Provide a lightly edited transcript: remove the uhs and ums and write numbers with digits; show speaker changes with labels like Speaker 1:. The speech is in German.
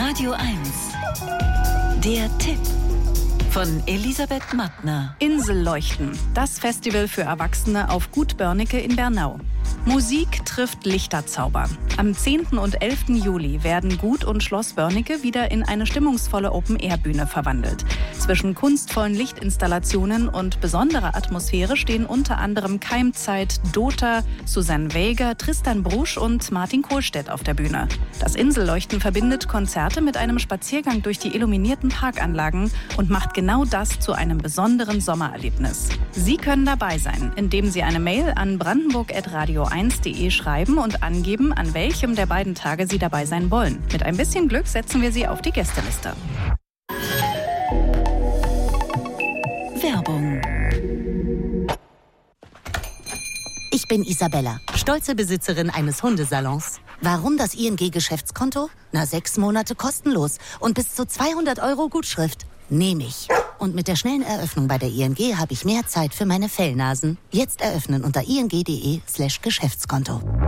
Speaker 1: Radio 1. Der Tipp von Elisabeth Mattner.
Speaker 2: Inselleuchten, das Festival für Erwachsene auf Gut Börnecke in Bernau. Musik trifft Lichterzauber. Am 10. und 11. Juli werden Gut und Schloss Börnecke wieder in eine stimmungsvolle Open-Air-Bühne verwandelt. Zwischen kunstvollen Lichtinstallationen und besonderer Atmosphäre stehen unter anderem Keimzeit, Dota, Susanne Wäger, Tristan Brusch und Martin Kohlstedt auf der Bühne. Das Inselleuchten verbindet Konzerte mit einem Spaziergang durch die illuminierten Parkanlagen und macht genau das zu einem besonderen Sommererlebnis. Sie können dabei sein, indem Sie eine Mail an brandenburg@radio1.de schreiben und angeben, an welchem der beiden Tage Sie dabei sein wollen. Mit ein bisschen Glück setzen wir Sie auf die Gästeliste.
Speaker 1: Werbung.
Speaker 3: Ich bin Isabella, stolze Besitzerin eines Hundesalons. Warum das ING-Geschäftskonto? 6 Monate kostenlos und bis zu 200 € Gutschrift. Nehme ich. Und mit der schnellen Eröffnung bei der ING habe ich mehr Zeit für meine Fellnasen. Jetzt eröffnen unter ing.de/Geschäftskonto.